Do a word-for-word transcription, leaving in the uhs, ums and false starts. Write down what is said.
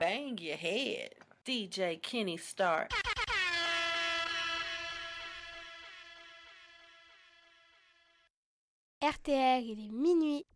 bang your head. D J Kenny Starr. R T R, il est minuit.